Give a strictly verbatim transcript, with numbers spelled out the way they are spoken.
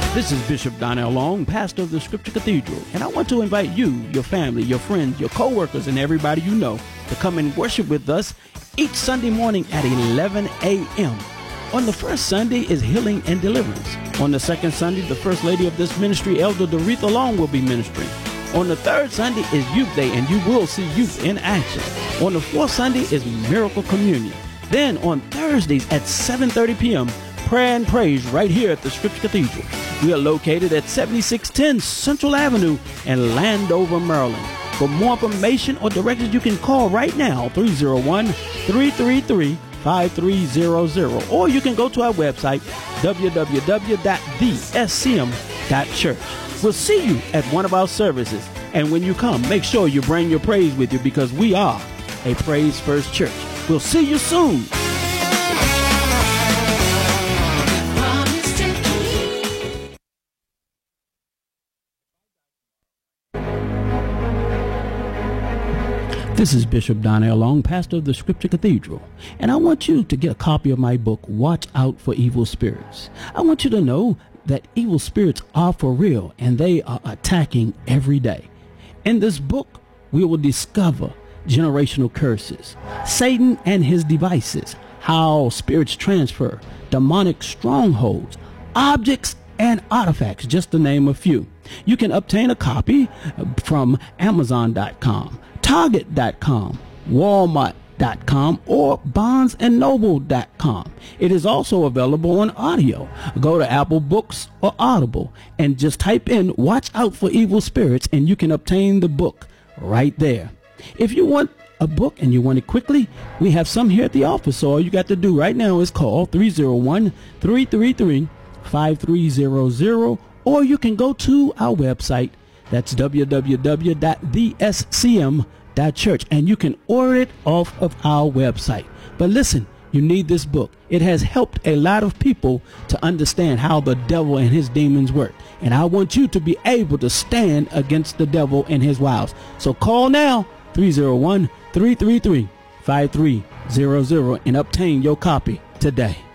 This is Bishop Donnell Long, pastor of the Scripture Cathedral, and I want to invite you, your family, your friends, your co-workers, and everybody you know to come and worship with us each Sunday morning at eleven a.m. On the first Sunday is Healing and Deliverance. On the second Sunday, the First Lady of this ministry, Elder Doretha Long, will be ministering. On the third Sunday is Youth Day, and you will see youth in action. On the fourth Sunday is Miracle Communion. Then on Thursdays at seven thirty p.m., Prayer and Praise right here at the Scripture Cathedral. We are located at seventy-six ten Central Avenue in Landover, Maryland. For more information or directions, you can call right now, three oh one, three three three, five three zero zero. Or you can go to our website, w w w dot the s c m dot church. We'll see you at one of our services. And when you come, make sure you bring your praise with you, because we are a Praise First Church. We'll see you soon. This is Bishop Donnell Long, pastor of the Scripture Cathedral, and I want you to get a copy of my book, Watch Out for Evil Spirits. I want you to know that evil spirits are for real, and they are attacking every day. In this book, we will discover generational curses, Satan and his devices, how spirits transfer, demonic strongholds, objects and artifacts, just to name a few. You can obtain a copy from amazon dot com, target dot com, walmart dot com, or barnes and noble dot com. It is also available on audio. Go to Apple Books or Audible and just type in Watch Out for Evil Spirits, and you can obtain the book right there. If you want a book and you want it quickly, we have some here at the office. So all you got to do right now is call three oh one, three three three, five three zero zero, or you can go to our website. That's w w w dot the s c m dot church, and you can order it off of our website. But listen, you need this book. It has helped a lot of people to understand how the devil and his demons work. And I want you to be able to stand against the devil and his wiles. So call now, three oh one, three three three, five three zero zero, and obtain your copy today.